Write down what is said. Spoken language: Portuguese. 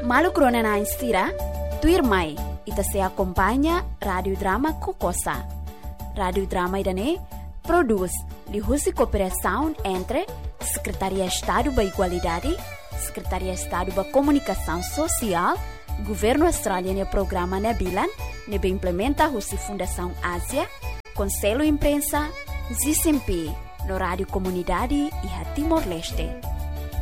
Malu krona na instira, tu irmai, ita se acompanha Radio Drama Kokosa. Radio Drama idane produz lihusi cooperação entre Secretaria Estado da Igualdade, Secretaria Estado da Comunicação Social, Governo Australiano e Programa Nabilan, nebe implementa a Fundação Ásia, Conselho Imprensa, ZCMP, no Rádio Comunidade e Timor-Leste.